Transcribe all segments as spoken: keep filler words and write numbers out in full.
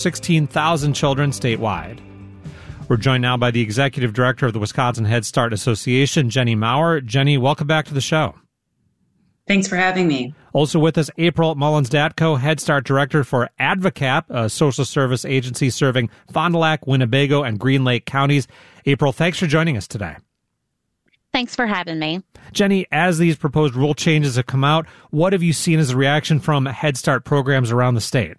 sixteen thousand children statewide. We're joined now by the Executive Director of the Wisconsin Head Start Association, Jenny Maurer. Jenny, welcome back to the show. Thanks for having me. Also with us, April Mullins-Datko, Head Start Director for Advocap, a social service agency serving Fond du Lac, Winnebago, and Green Lake counties. April, thanks for joining us today. Thanks for having me. Jenny, as these proposed rule changes have come out, what have you seen as a reaction from Head Start programs around the state?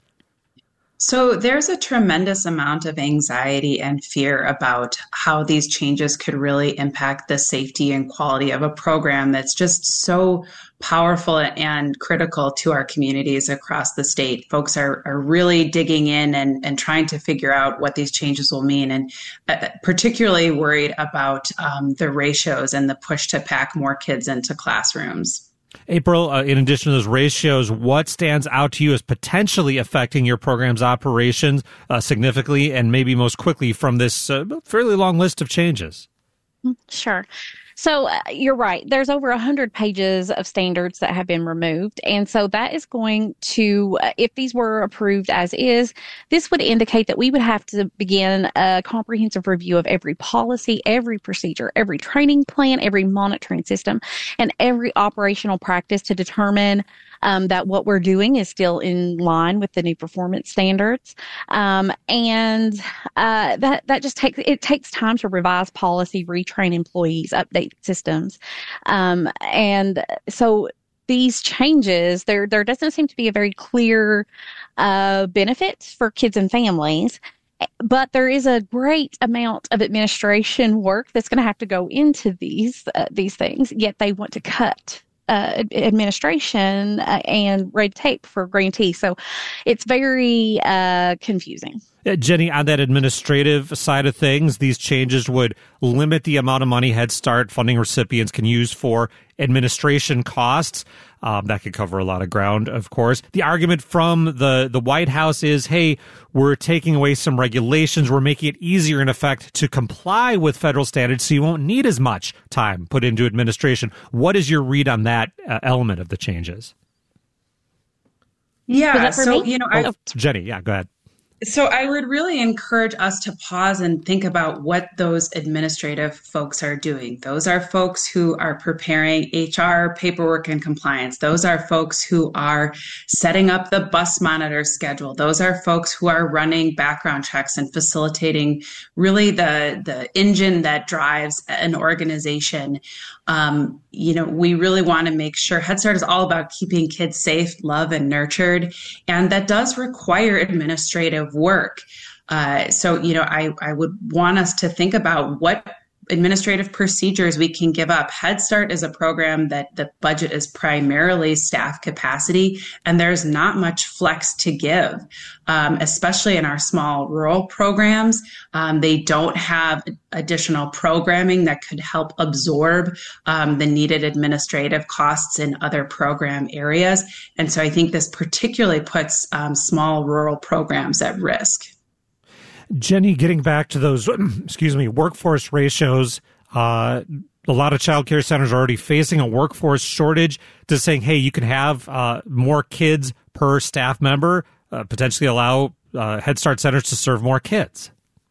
So there's a tremendous amount of anxiety and fear about how these changes could really impact the safety and quality of a program that's just so powerful and critical to our communities across the state. Folks are, are really digging in and, and trying to figure out what these changes will mean, and uh, particularly worried about um, the ratios and the push to pack more kids into classrooms. April, uh, in addition to those ratios, what stands out to you as potentially affecting your program's operations uh, significantly and maybe most quickly from this uh, fairly long list of changes? Sure. So uh, you're right. There's over one hundred pages of standards that have been removed. And so that is going to, uh, if these were approved as is, this would indicate that we would have to begin a comprehensive review of every policy, every procedure, every training plan, every monitoring system, and every operational practice to determine Um, that what we're doing is still in line with the new performance standards. Um, and uh, that that just takes, it takes time to revise policy, retrain employees, update systems. Um, and so these changes, there there doesn't seem to be a very clear uh, benefit for kids and families. But there is a great amount of administration work that's going to have to go into these uh, these things, yet they want to cut Uh, administration uh, and red tape for grantees. So it's very uh, confusing. Uh, Jenny, on that administrative side of things, these changes would limit the amount of money Head Start funding recipients can use for administration costs. Um, that could cover a lot of ground, of course. The argument from the, the White House is, hey, we're taking away some regulations. We're making it easier, in effect, to comply with federal standards so you won't need as much time put into administration. What is your read on that uh, element of the changes? Yeah, so, me? you know, I, oh, Jenny, yeah, go ahead. So I would really encourage us to pause and think about what those administrative folks are doing. Those are folks who are preparing H R paperwork and compliance. Those are folks who are setting up the bus monitor schedule. Those are folks who are running background checks and facilitating really the, the engine that drives an organization. Um, you know, we really want to make sure Head Start is all about keeping kids safe, loved, and nurtured. And that does require administrative work. Uh, so, you know, I, I would want us to think about what administrative procedures we can give up. Head Start is a program that the budget is primarily staff capacity, and there's not much flex to give, um, especially in our small rural programs. Um, they don't have additional programming that could help absorb um, the needed administrative costs in other program areas. And so I think this particularly puts um, small rural programs at risk. Jenny, getting back to those, excuse me, workforce ratios, uh, a lot of child care centers are already facing a workforce shortage. To saying, hey, you can have uh, more kids per staff member, uh, potentially allow uh, Head Start centers to serve more kids.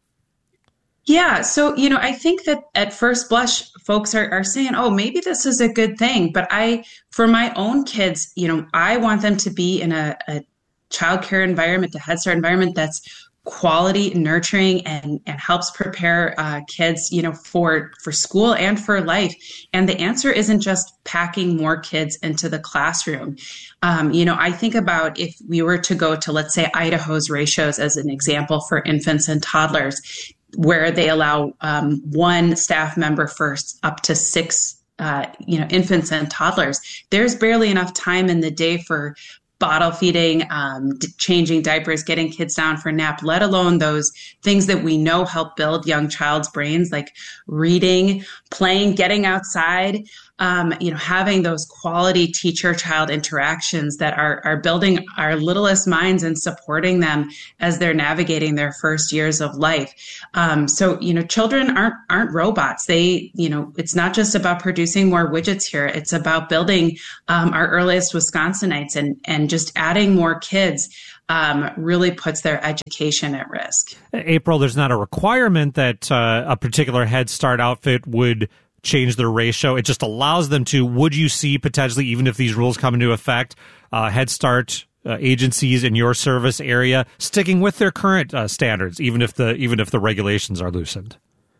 Yeah. So, you know, I think that at first blush, folks are, are saying, oh, maybe this is a good thing. But I, for my own kids, you know, I want them to be in a, a child care environment, a Head Start environment that's quality, nurturing, and, and helps prepare uh, kids, you know, for, for school and for life. And the answer isn't just packing more kids into the classroom. Um, you know, I think about if we were to go to, let's say, Idaho's ratios as an example for infants and toddlers, where they allow um, one staff member for up to six, uh, you know, infants and toddlers. There's barely enough time in the day for bottle feeding, um, d- changing diapers, getting kids down for nap, let alone those things that we know help build young child's brains, like reading, playing, getting outside. um, you know, having those quality teacher-child interactions that are, are building our littlest minds and supporting them as they're navigating their first years of life. Um, so, you know, children aren't aren't robots. They, you know, it's not just about producing more widgets here. It's about building um, our earliest Wisconsinites, and and just adding more kids um, really puts their education at risk. April, there's not a requirement that uh, a particular Head Start outfit would change their ratio. It just allows them to. Would you see potentially, even if these rules come into effect, uh, Head Start uh, agencies in your service area sticking with their current uh, standards, even if the even if the regulations are loosened?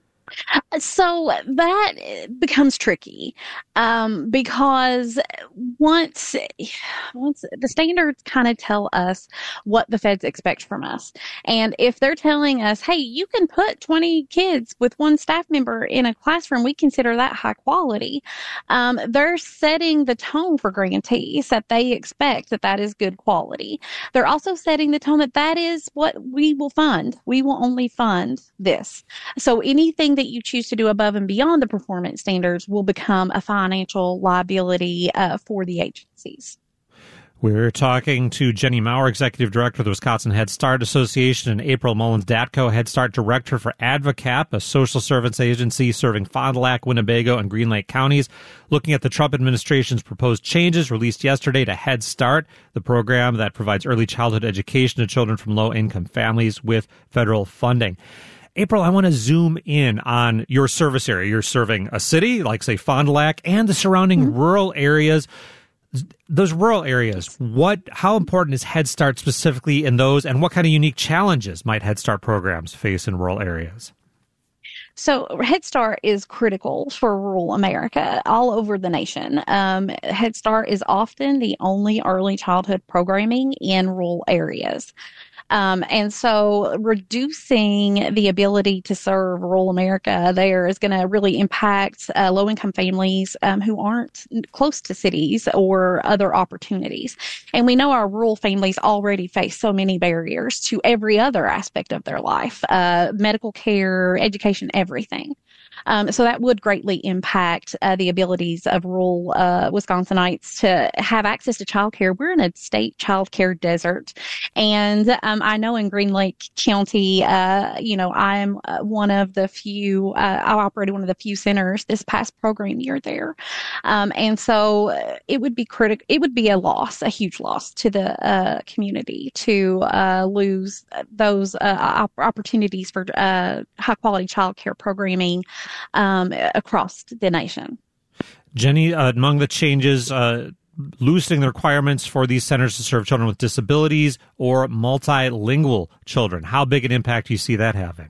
So that becomes tricky um, because once once the standards kind of tell us what the feds expect from us. And if they're telling us, hey, you can put twenty kids with one staff member in a classroom, we consider that high quality. Um, they're setting the tone for grantees that they expect that that is good quality. They're also setting the tone that that is what we will fund. We will only fund this. So anything that you choose to do above and beyond the performance standards will become a financial liability uh, for the agencies. We're talking to Jenny Maurer, Executive Director of the Wisconsin Head Start Association, and April Mullins-Datko, Head Start Director for AdvoCap, a social service agency serving Fond du Lac, Winnebago, and Green Lake counties, looking at the Trump administration's proposed changes released yesterday to Head Start, the program that provides early childhood education to children from low-income families with federal funding. April, I want to zoom in on your service area. You're serving a city like, say, Fond du Lac and the surrounding mm-hmm. rural areas. Those rural areas, what, how important is Head Start specifically in those, and what kind of unique challenges might Head Start programs face in rural areas? So Head Start is critical for rural America all over the nation. Um, Head Start is often the only early childhood programming in rural areas. Um, and so reducing the ability to serve rural America there is going to really impact uh, low-income families um, who aren't close to cities or other opportunities. And we know our rural families already face so many barriers to every other aspect of their life, uh, medical care, education, everything. Um, so that would greatly impact uh, the abilities of rural uh, Wisconsinites to have access to childcare. We're in a state childcare desert, and um, I know in Green Lake County, uh, you know, I'm uh, one of the few. Uh, I operated one of the few centers this past program year there, um, and so it would be critical. It would be a loss, a huge loss to the uh, community to uh, lose those uh, op- opportunities for uh, high quality childcare programming Um, across the nation. Jenny, uh, among the changes, uh, loosening the requirements for these centers to serve children with disabilities or multilingual children. How big an impact do you see that having?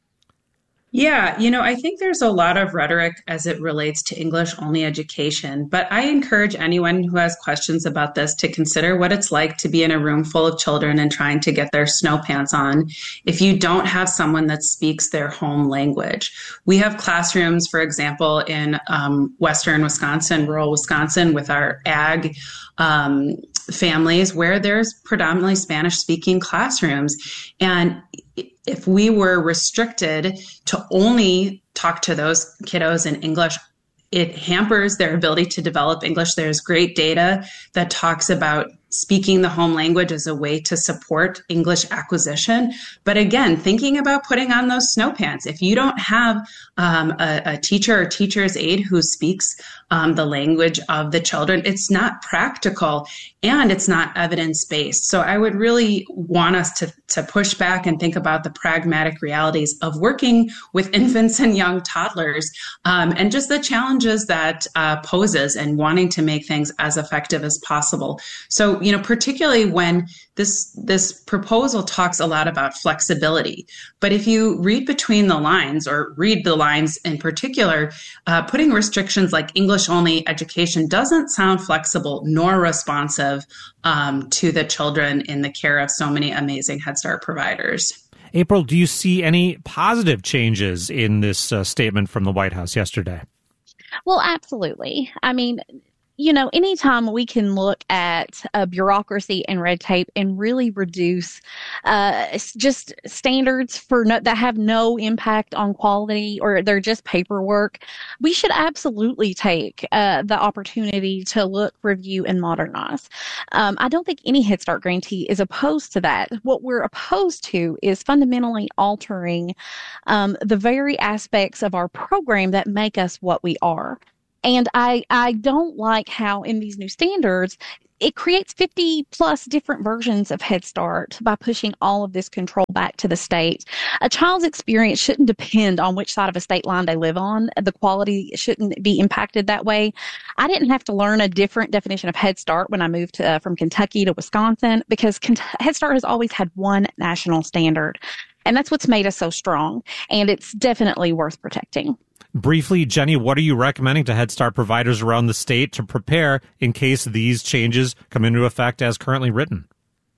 Yeah, you know, I think there's a lot of rhetoric as it relates to English-only education, but I encourage anyone who has questions about this to consider what it's like to be in a room full of children and trying to get their snow pants on if you don't have someone that speaks their home language. We have classrooms, for example, in um, western Wisconsin, rural Wisconsin, with our ag um, families where there's predominantly Spanish-speaking classrooms. And if we were restricted to only talk to those kiddos in English, it hampers their ability to develop English. There's great data that talks about speaking the home language as a way to support English acquisition. But again, thinking about putting on those snow pants. If you don't have um, a, a teacher or teacher's aide who speaks um, the language of the children, it's not practical and it's not evidence-based. So I would really want us to, to push back and think about the pragmatic realities of working with infants and young toddlers um, and just the challenges that uh, poses and wanting to make things as effective as possible. So, you know, particularly when this this proposal talks a lot about flexibility. But if you read between the lines or read the lines in particular, uh, putting restrictions like English-only education doesn't sound flexible nor responsive um, to the children in the care of so many amazing Head Start providers. April, do you see any positive changes in this uh, statement from the White House yesterday? Well, absolutely. I mean, you know, anytime we can look at uh, bureaucracy and red tape and really reduce uh, just standards for no, that have no impact on quality, or they're just paperwork, we should absolutely take uh, the opportunity to look, review, and modernize. Um, I don't think any Head Start grantee is opposed to that. What we're opposed to is fundamentally altering um, the very aspects of our program that make us what we are. And I, I don't like how in these new standards, it creates fifty plus different versions of Head Start by pushing all of this control back to the state. A child's experience shouldn't depend on which side of a state line they live on. The quality shouldn't be impacted that way. I didn't have to learn a different definition of Head Start when I moved to, uh, from Kentucky to Wisconsin, because Head Start has always had one national standard. And that's what's made us so strong. And it's definitely worth protecting. Briefly, Jenny, what are you recommending to Head Start providers around the state to prepare in case these changes come into effect as currently written?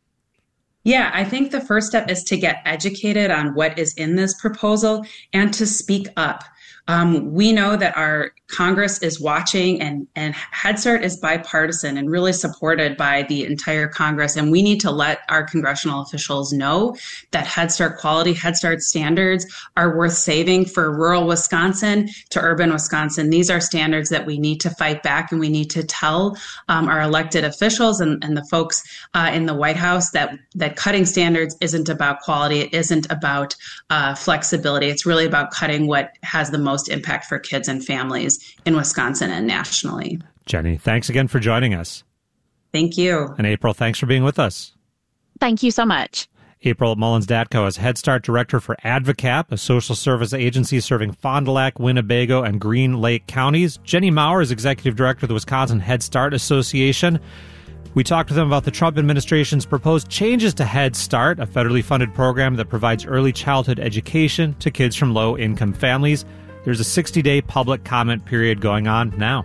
Yeah, I think the first step is to get educated on what is in this proposal and to speak up. Um, we know that our Congress is watching, and, and Head Start is bipartisan and really supported by the entire Congress. And we need to let our congressional officials know that Head Start quality, Head Start standards are worth saving for rural Wisconsin to urban Wisconsin. These are standards that we need to fight back, and we need to tell um, our elected officials and, and the folks uh, in the White House that, that cutting standards isn't about quality. It isn't about uh, flexibility. It's really about cutting what has the most impact for kids and families in Wisconsin and nationally. Jenny, thanks again for joining us. Thank you. And April, thanks for being with us. Thank you so much. April Mullins-Datko is Head Start Director for AdvoCap, a social service agency serving Fond du Lac, Winnebago, and Green Lake counties. Jenny Maurer is Executive Director of the Wisconsin Head Start Association. We talked with them about the Trump administration's proposed changes to Head Start, a federally funded program that provides early childhood education to kids from low-income families. There's a sixty-day public comment period going on now.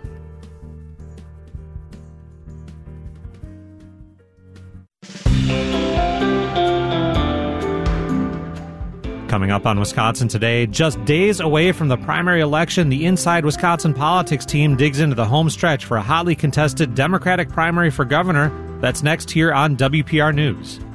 Coming up on Wisconsin Today, just days away from the primary election, the Inside Wisconsin Politics team digs into the home stretch for a hotly contested Democratic primary for governor. That's next here on W P R News.